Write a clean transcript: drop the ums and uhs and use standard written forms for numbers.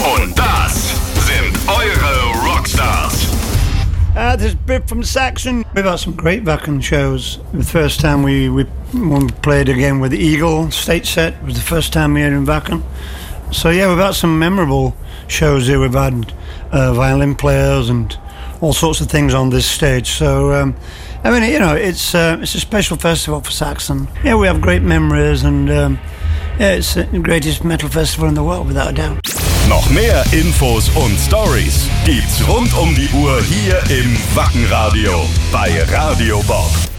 Und das sind eure Rockstars. This is Biff from Saxon. We've had some great Wacken shows. The first time when we played again with the Eagle stage set was the first time here in Wacken. So yeah, we've had some memorable shows here. We've had violin players and all sorts of things on this stage. So I mean, you know, it's a special festival for Saxon. Yeah, we have great memories and yeah, it's the greatest metal festival in the world, without a doubt. Noch mehr Infos und Stories gibt's rund um die Uhr hier im Wackenradio bei Radio Bob.